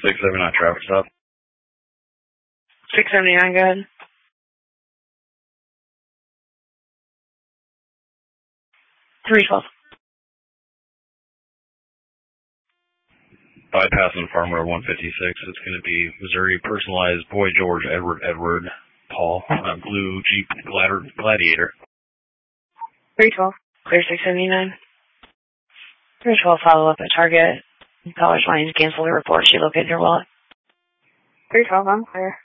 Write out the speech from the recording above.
679 traffic stop. 679, go ahead. $312. Bypassing Farm Road 156. It's going to be Missouri Personalized Boy George Edward Paul Blue Jeep Gladiator. 312. Clear 679. 312, follow up at Target. Caller's wanting to cancel the report. She located her wallet. 312, I'm clear.